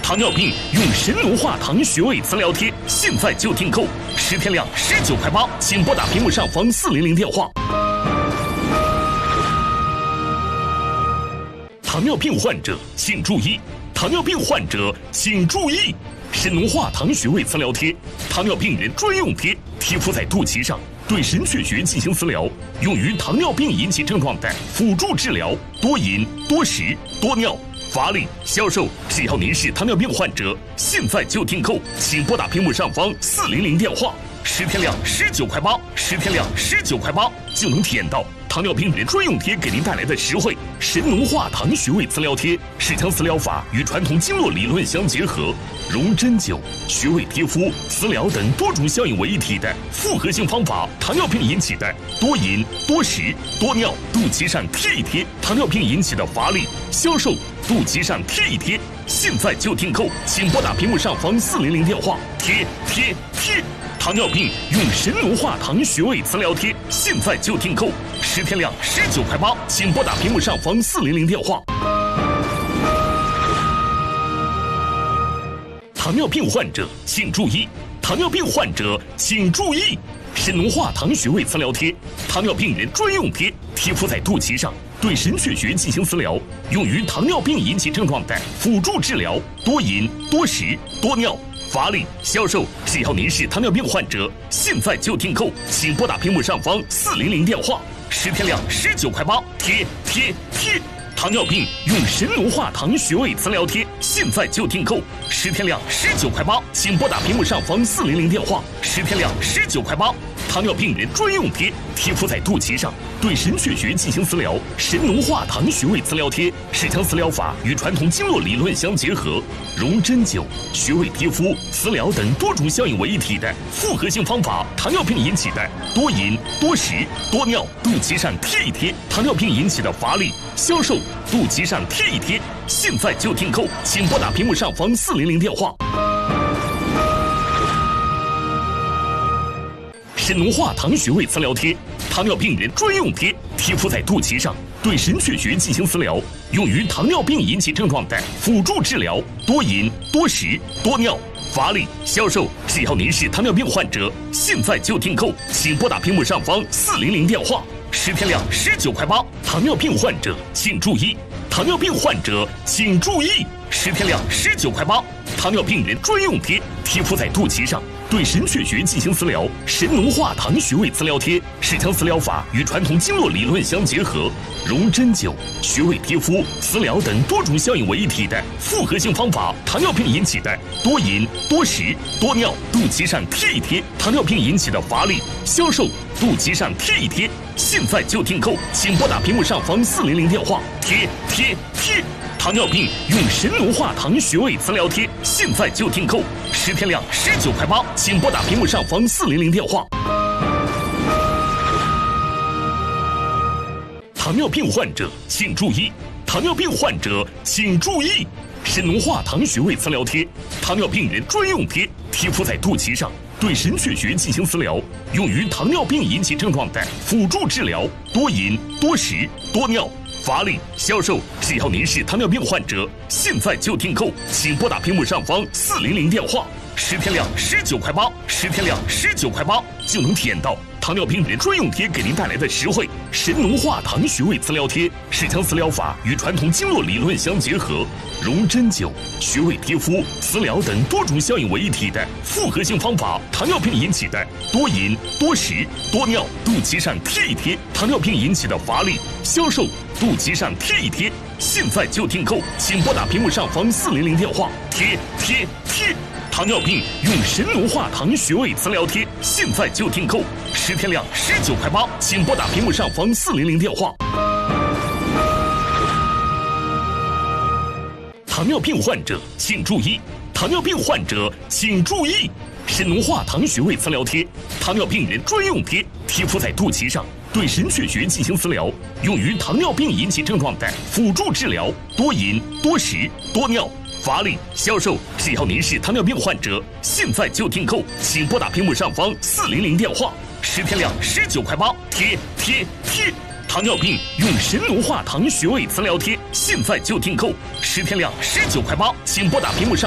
糖尿病用神农化糖穴位磁疗贴，现在就订购，10天量19块8，请拨打屏幕上方400电话。糖尿病患者请注意！糖尿病患者请注意！神农化糖穴位磁疗贴，糖尿病人专用贴，贴敷在肚脐上，对神阙穴进行磁疗，用于糖尿病引起症状的辅助治疗，多饮、多食、多尿、乏力、消瘦。只要您是糖尿病患者，现在就订购，请拨打屏幕上方400电话。10天量19块8，10天量19块8，就能体验到糖尿病人专用贴给您带来的实惠。神农化糖穴位磁疗贴是将磁疗法与传统经络理论相结合，融针灸、穴位贴敷、磁疗等多种效应为一体的复合性方法。糖尿病引起的多饮、多食、多尿，肚脐上贴一贴；糖尿病引起的乏力、消瘦，肚脐上贴一贴。现在就订购，请拨打屏幕上方400电话。贴！糖尿病用神农化糖穴位磁疗贴，现在就订购，10天量19块8，请拨打屏幕上方400电话。糖尿病患者请注意！糖尿病患者请注意！神农化糖穴位磁疗贴，糖尿病人专用贴，贴敷在肚脐上，对神阙穴进行磁疗，用于糖尿病引起症状的辅助治疗，多饮、多食、多尿、乏力、消瘦。只要您是糖尿病患者，现在就订购，请拨打屏幕上方400电话。10天量19块8，贴！糖尿病用神农化糖穴位磁疗贴，现在就订购，10天量19块8，请拨打屏幕上方400电话。10天量19块8，糖尿病人专用贴，贴敷在肚脐上，对神阙穴进行磁疗。神农化糖穴位磁疗贴是将磁疗法与传统经络理论相结合，融针灸、穴位贴敷、磁疗等多种效应为一体的复合性方法。糖尿病引起的多饮、多食、多尿，肚脐上贴一贴；糖尿病引起的乏力、消瘦，肚脐上贴一贴。现在就订购，请拨打屏幕上方400电话。神农化糖穴位磁疗贴，糖尿病人专用贴，贴敷在肚脐上，对神阙穴进行磁疗，用于糖尿病引起症状的辅助治疗，多饮、多食、多尿、乏力、消瘦。只要您是糖尿病患者，现在就订购，请拨打屏幕上方400电话。10天量19块8，糖尿病患者请注意！糖尿病患者请注意！10天量19块8，糖尿病人专用贴，贴敷在肚脐上，对神阙穴进行磁疗。神农化糖穴位磁疗贴是将磁疗法与传统经络理论相结合，融针灸、穴位贴敷、磁疗等多种效应为一体的复合性方法。糖尿病引起的多饮、多食、多尿，肚脐上贴一贴；糖尿病引起的乏力、消瘦，肚脐上贴一贴。现在就订购，请拨打屏幕上方400电话。贴！糖尿病用神农化糖穴位磁疗贴，现在就订购，10天量19块8，请拨打屏幕上方400电话。糖尿病患者请注意！糖尿病患者请注意！神农化糖穴位磁疗贴，糖尿病人专用贴，贴敷在肚脐上，对神阙穴进行磁疗，用于糖尿病引起症状的辅助治疗，多饮、多食、多尿、乏力、消瘦。只要您是糖尿病患者，现在就订购，请拨打屏幕上方400电话。10天量19块8，10天量19块8，就能体验到糖尿病人专用贴给您带来的实惠。神农化糖穴位磁疗贴是将磁疗法与传统经络理论相结合，融针灸、穴位贴敷、磁疗等多种效应为一体的复合性方法。糖尿病引起的多饮、多食、多尿，肚脐上贴一贴；糖尿病引起的乏力、消瘦，肚脐上贴一贴。现在就订购，请拨打屏幕上方400电话。贴！糖尿病用神农化糖穴位磁疗贴，现在就订购，10天量19块8，请拨打屏幕上方400电话。糖尿病患者请注意！糖尿病患者请注意！神农化糖穴位磁疗贴，糖尿病人专用贴，贴敷在肚脐上，对神阙穴进行磁疗，用于糖尿病引起症状的辅助治疗，多饮、多食、多尿、乏力、消瘦。只要您是糖尿病患者，现在就订购，请拨打屏幕上方400电话。10天量19块8，贴！糖尿病用神农化糖穴位磁疗贴，现在就订购，10天量19块8，请拨打屏幕上。